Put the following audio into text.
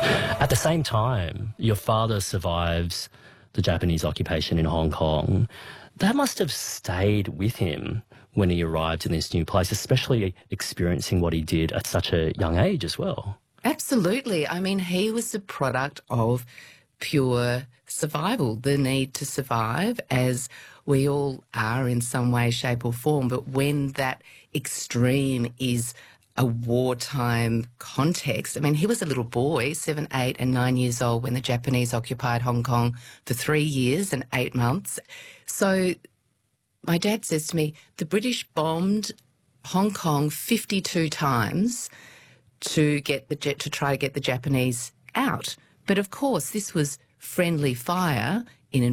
At the same time, your father survives the Japanese occupation in Hong Kong. That must have stayed with him when he arrived in this new place, especially experiencing what he did at such a young age as well. Absolutely. I mean, he was the product of pure survival, the need to survive, as we all are in some way, shape or form. But when that extreme is a wartime context, I mean, he was a little boy, 7, 8 and 9 years old when the Japanese occupied Hong Kong for 3 years and 8 months. So my dad says to me, the British bombed Hong Kong 52 times to try to get the Japanese out. But of course, this was friendly fire.